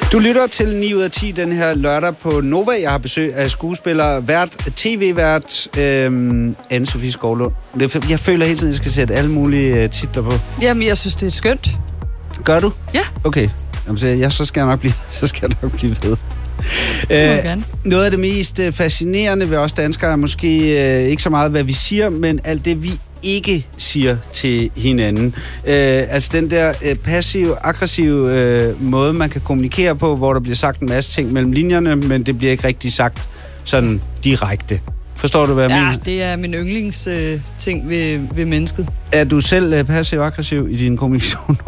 Du lytter til 9 ud af 10 den her lørdag på Nova. Jeg har besøg af skuespiller, tv-vært, Anne-Sophie Skovlund. Jeg føler hele tiden, at jeg skal sætte alle mulige titler på. Jamen, jeg synes, det er skønt. Gør du? Ja. Okay. Jamen, så skal jeg nok blive ved. Noget af det mest fascinerende ved os danskere er måske ikke så meget, hvad vi siger, men alt det, vi ikke siger til hinanden. Altså den der passiv-aggressive måde, man kan kommunikere på, hvor der bliver sagt en masse ting mellem linjerne, men det bliver ikke rigtig sagt sådan direkte. Forstår du, hvad jeg mener? Ja, det er min yndlingsting ved mennesket. Er du selv passiv-aggressiv i din kommunikation?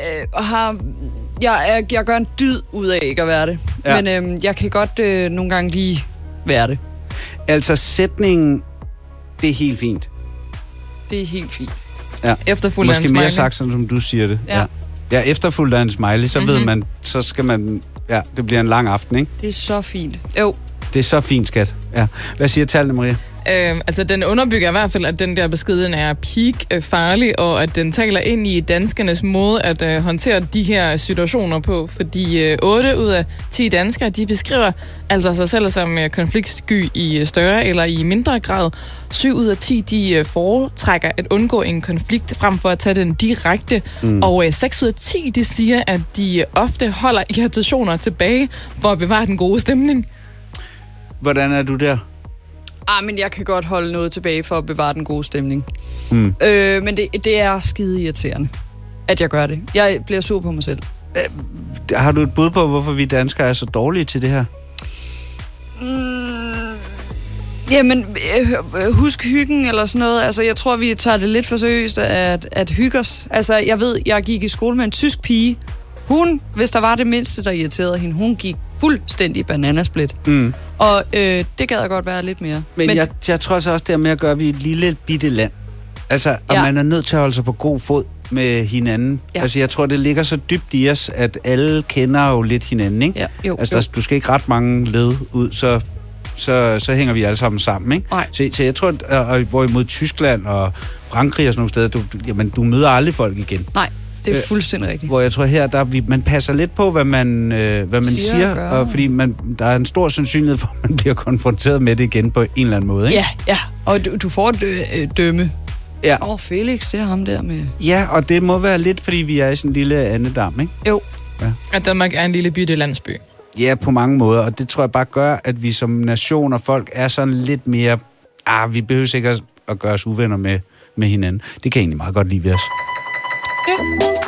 Jeg gør en dyd ud af ikke at være det. Ja. Men jeg kan godt nogle gange lige være det. Altså sætningen, det er helt fint. Det er helt fint. Ja. Efterfulgt af en smiley. Måske mere sagt, sådan som du siger det. Ja, efterfulgt af en smiley, så ved man, så skal man... Ja, det bliver en lang aften, ikke? Det er så fint. Jo. Det er så fint, skat. Ja. Hvad siger tallene, Maria? Altså, den underbygger i hvert fald, at den der beskeden er peak farlig, og at den taler ind i danskernes måde at håndtere de her situationer på. Fordi 8 ud af 10 danskere, de beskriver altså sig selv som konfliktsky i større eller i mindre grad. 7 ud af 10, de foretrækker at undgå en konflikt frem for at tage den direkte. Og 6 ud af 10, de siger, at de ofte holder irritationer tilbage for at bevare den gode stemning. Hvordan er du der? Men jeg kan godt holde noget tilbage for at bevare den gode stemning. Men det er skide irriterende, at jeg gør det. Jeg bliver sur på mig selv. Har du et bud på, hvorfor vi danskere er så dårlige til det her? Jamen, husk hyggen eller sådan noget. Altså, jeg tror, vi tager det lidt for seriøst at hygge os. Altså, jeg ved, jeg gik i skole med en tysk pige. Hun, hvis der var det mindste, der irriterede hende, hun gik fuldstændig bananasplit. Og det gad jeg godt være lidt mere. Men jeg tror så også, det er med at gøre, at vi er et lille bitte land. Altså, og man er nødt til at holde sig på god fod med hinanden. Ja. Altså, jeg tror, det ligger så dybt i os, at alle kender jo lidt hinanden, ikke? Ja, altså, du skal ikke ret mange led ud, så hænger vi alle sammen, ikke? Så jeg tror, at hvorimod Tyskland og Frankrig og sådan nogle steder, du møder aldrig folk igen. Nej. Det er fuldstændig rigtigt. Hvor jeg tror her, man passer lidt på, hvad man siger og fordi der er en stor sandsynlighed for, at man bliver konfronteret med det igen på en eller anden måde, ikke? Ja. Og du får et dømme. Ja. Felix, det er ham der med... Ja, og det må være lidt, fordi vi er i sådan en lille andedam, ikke? Jo. Ja. At Danmark er en lille bitte landsby. Ja, på mange måder, og det tror jeg bare gør, at vi som nation og folk er sådan lidt mere... vi behøver ikke at gøre os uvenner med hinanden. Det kan jeg egentlig meget godt lide ved os. Ja.